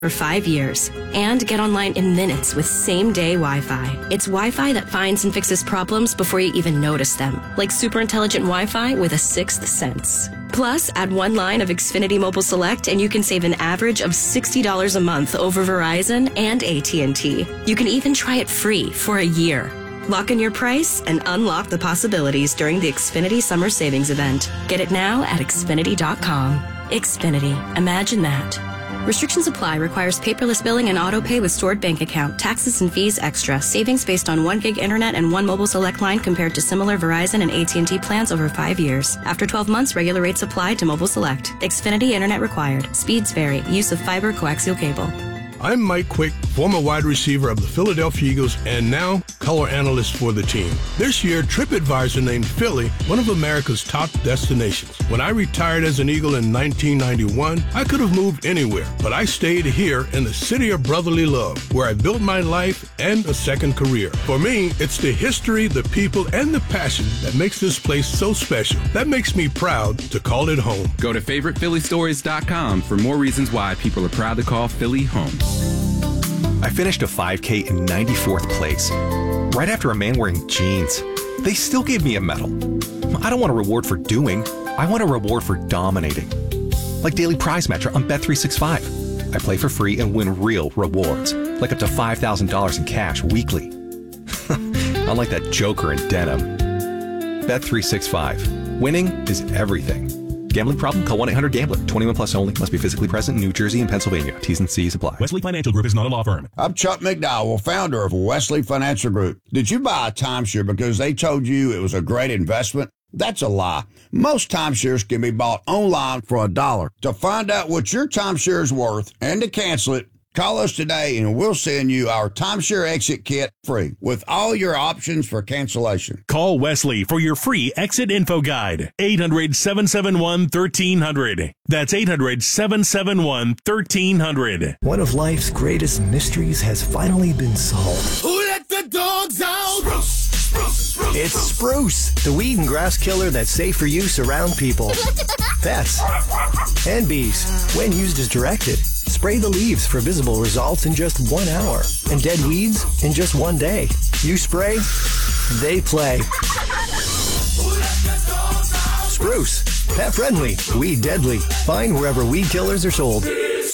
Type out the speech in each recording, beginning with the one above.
for 5 years. And get online in minutes with same-day Wi-Fi. It's Wi-Fi that finds and fixes problems before you even notice them, like super intelligent Wi-Fi with a sixth sense. Plus, add one line of Xfinity Mobile Select and you can save an average of $60 a month over Verizon and AT&T. You can even try it free for a year. Lock in your price and unlock the possibilities during the Xfinity Summer Savings Event. Get it now at Xfinity.com. Xfinity. Imagine that. Restrictions apply. Requires paperless billing and auto pay with stored bank account. Taxes and fees extra. Savings based on 1 gig internet and 1 mobile select line compared to similar Verizon and AT&T plans over 5 years. After 12 months, regular rates apply to mobile select. Xfinity internet required. Speeds vary. Use of fiber coaxial cable. I'm Mike Quick, former wide receiver of the Philadelphia Eagles and now color analyst for the team. This year, TripAdvisor named Philly one of America's top destinations. When I retired as an Eagle in 1991, I could have moved anywhere, but I stayed here in the city of brotherly love, where I built my life and a second career. For me, it's the history, the people, and the passion that makes this place so special. That makes me proud to call it home. Go to FavoritePhillyStories.com for more reasons why people are proud to call Philly home. I finished a 5K in 94th place, right after a man wearing jeans. They still gave me a medal. I don't want a reward for doing, I want a reward for dominating. Like daily prize match on Bet365. I play for free and win real rewards, like up to $5,000 in cash weekly. Unlike that joker in denim. Bet365. Winning is everything. Gambling problem? Call 1-800-GAMBLER. 21 plus only. Must be physically present in New Jersey and Pennsylvania. T's and C's apply. Wesley Financial Group is not a law firm. I'm Chuck McDowell, founder of Wesley Financial Group. Did you buy a timeshare because they told you it was a great investment? That's a lie. Most timeshares can be bought online for $1. To find out what your timeshare is worth and to cancel it, call us today and we'll send you our timeshare exit kit free with all your options for cancellation. Call Wesley for your free exit info guide. 800-771-1300. That's 800-771-1300. One of life's greatest mysteries has finally been solved. Who let the dogs out? It's Spruce, the weed and grass killer that's safe for use around people, pets, and bees. When used as directed, spray the leaves for visible results in just 1 hour, and dead weeds in just 1 day. You spray, they play. Spruce, pet friendly, weed deadly. Find wherever weed killers are sold.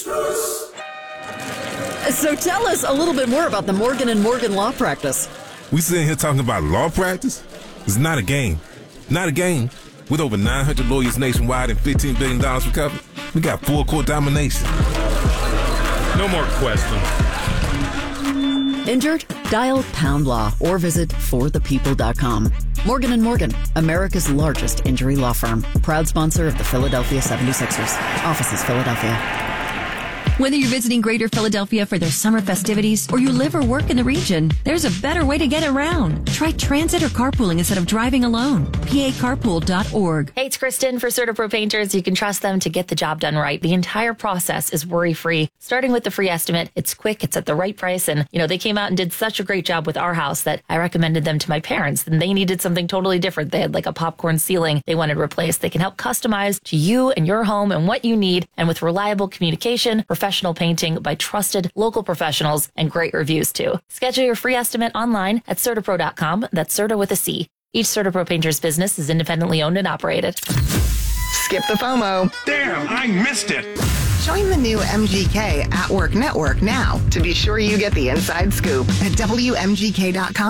So tell us a little bit more about the Morgan & Morgan Law Practice. We sitting here talking about law practice? It's not a game. Not a game. With over 900 lawyers nationwide and $15 billion recovered, we got full court domination. No more questions. Injured? Dial Pound Law or visit forthepeople.com. Morgan & Morgan, America's largest injury law firm. Proud sponsor of the Philadelphia 76ers. Offices, Philadelphia. Whether you're visiting Greater Philadelphia for their summer festivities or you live or work in the region, there's a better way to get around. Try transit or carpooling instead of driving alone. PACarpool.org. Hey, it's Kristen for CertaPro Painters. You can trust them to get the job done right. The entire process is worry-free. Starting with the free estimate, it's quick, it's at the right price, and, they came out and did such a great job with our house that I recommended them to my parents, and they needed something totally different. They had like a popcorn ceiling they wanted replaced. They can help customize to you and your home and what you need, and with reliable communication, professional painting by trusted local professionals, and great reviews too. Schedule your free estimate online at CertaPro.com. That's Certa with a C. Each CertaPro Painters business is independently owned and operated. Skip the FOMO. Damn, I missed it. Join the new MGK At Work Network now to be sure you get the inside scoop at WMGK.com.